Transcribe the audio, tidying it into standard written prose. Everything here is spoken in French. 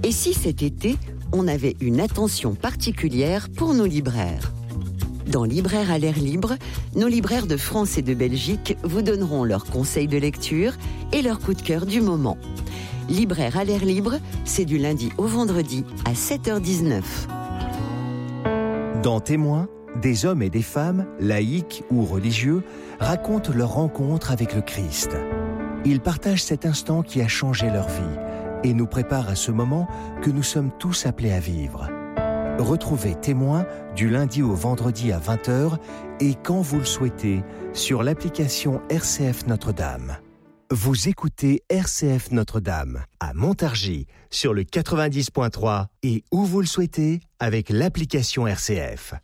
Et si cet été, on avait une attention particulière pour nos libraires? Dans Libraire à l'air libre, nos libraires de France et de Belgique vous donneront leurs conseils de lecture et leurs coups de cœur du moment. Libraire à l'air libre, c'est du lundi au vendredi à 7h19. Dans Témoins, des hommes et des femmes, laïcs ou religieux, racontent leur rencontre avec le Christ. Ils partagent cet instant qui a changé leur vie et nous préparent à ce moment que nous sommes tous appelés à vivre. Retrouvez Témoins du lundi au vendredi à 20h et quand vous le souhaitez sur l'application RCF Notre-Dame. Vous écoutez RCF Notre-Dame à Montargis sur le 90.3 et où vous le souhaitez avec l'application RCF.